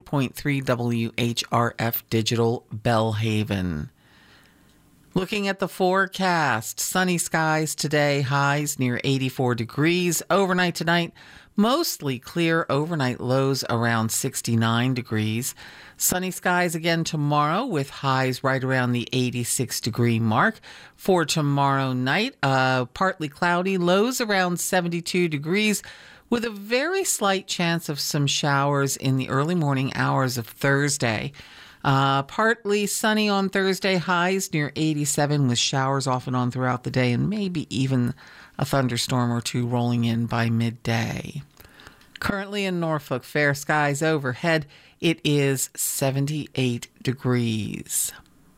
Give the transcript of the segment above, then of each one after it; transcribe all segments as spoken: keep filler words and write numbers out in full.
point three W H R F Digital Bellhaven. Looking at the forecast, sunny skies today, highs near eighty-four degrees. Overnight tonight, mostly clear, overnight lows around sixty-nine degrees. Sunny skies again tomorrow with highs right around the eighty-six degree mark. For tomorrow night, uh, partly cloudy, lows around seventy-two degrees with a very slight chance of some showers in the early morning hours of Thursday. Uh, partly sunny on Thursday, highs near eighty-seven with showers off and on throughout the day and maybe even a thunderstorm or two rolling in by midday. Currently in Norfolk, fair skies overhead. It is seventy-eight degrees.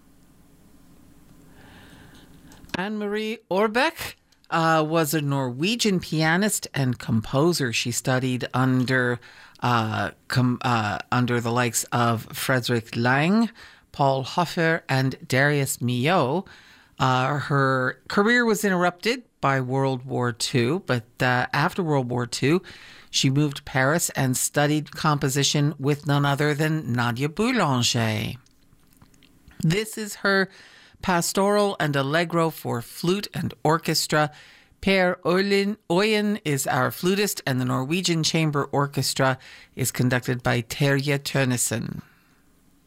Anne-Marie Orbeck uh, was a Norwegian pianist and composer. She studied under uh, com- uh, under the likes of Frederick Lang, Paul Hofer, and Darius Milhaud. Uh, her career was interrupted by World War Two, but uh, after World War Two, she moved to Paris and studied composition with none other than Nadia Boulanger. This is her pastoral and allegro for flute and orchestra. Per Øyen Øyen is our flutist, and the Norwegian Chamber Orchestra is conducted by Terje Tønnesen.